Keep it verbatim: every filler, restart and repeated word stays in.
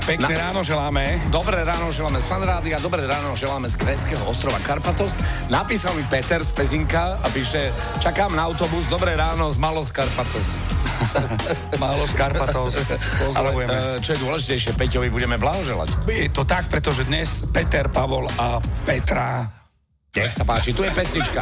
Pekné Na... ráno želáme. Dobré ráno želáme z Fanrádia, dobré ráno želáme z gréckeho ostrova Karpatos. Napísal mi Peter z Pezinka a píše, čakám na autobus, dobré ráno z Malos Karpatos. Malos Karpatos, pozdravujeme. Ale, čo je dôležitejšie, Peťovi budeme blahoželať. Je to tak, pretože dnes Peter, Pavol a Petra. Nech sa páči, tu je pesnička.